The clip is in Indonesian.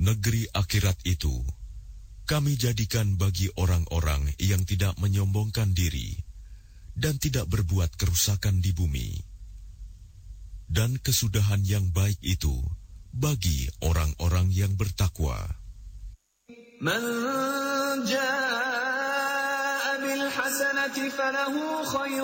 Negeri akhirat itu kami jadikan bagi orang-orang yang tidak menyombongkan diri dan tidak berbuat kerusakan di bumi. Dan kesudahan yang baik itu bagi orang-orang yang bertakwa. Man jaa'a bil hasanati falahu khairun